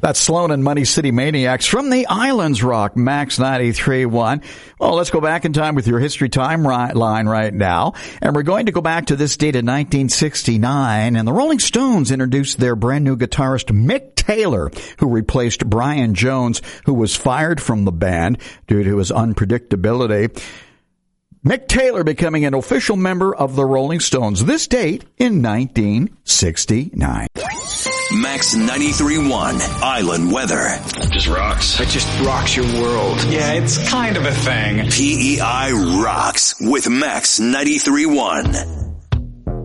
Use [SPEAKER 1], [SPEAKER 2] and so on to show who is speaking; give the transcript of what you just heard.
[SPEAKER 1] That's Sloan and Money City Maniacs from the Islands Rock, Max 93.1. Well, let's go back in time with your history timeline right now. And we're going to go back to this date in 1969. And the Rolling Stones introduced their brand new guitarist, Mick Taylor, who replaced Brian Jones, who was fired from the band due to his unpredictability. Mick Taylor becoming an official member of the Rolling Stones. This date in 1969.
[SPEAKER 2] Max 93.1 Island Weather.
[SPEAKER 3] Just rocks.
[SPEAKER 4] It just rocks your world.
[SPEAKER 3] Yeah, it's kind of a thing.
[SPEAKER 2] PEI rocks with Max 93.1.